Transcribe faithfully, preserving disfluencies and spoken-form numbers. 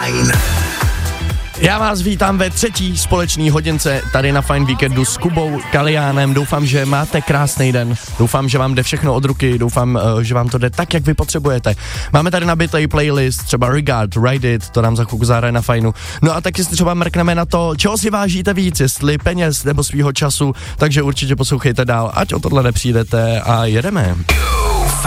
Fajn. Já vás vítám ve třetí společný hodince tady na Fajn víkendu s Kubou Kaliánem. Doufám, že máte krásný den. Doufám, že vám jde všechno od ruky. Doufám, že vám to jde tak, jak vy potřebujete. Máme tady nabitý playlist, třeba Regard, Ride It, to nám za chvilku zahraje na Fajnu. No a taky si třeba mrkneme na to, čeho si vážíte víc, jestli peněz nebo svýho času. Takže určitě poslouchejte dál, ať o tohle nepřijdete a jedeme.